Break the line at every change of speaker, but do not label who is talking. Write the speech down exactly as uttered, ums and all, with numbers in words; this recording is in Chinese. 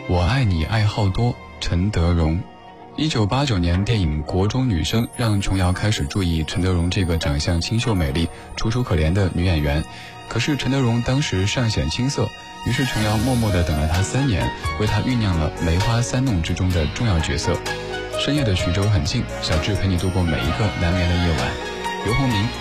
我爱你爱好多，陈德容。一九八九年电影《国中女生》让琼瑶开始注意陈德容这个长相清秀美丽、楚楚可怜的女演员。可是陈德容当时尚显青涩，于是琼瑶默默地等了她三年，为她酝酿了《梅花三弄》之中的重要角色。深夜的徐州很近，小智陪你度过每一个难眠的夜晚。刘鸿明